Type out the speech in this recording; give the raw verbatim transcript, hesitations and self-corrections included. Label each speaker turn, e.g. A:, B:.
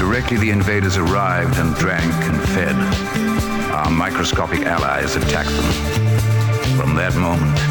A: Directly the invaders arrived and drank and fed. Our microscopic allies attacked them. From that moment,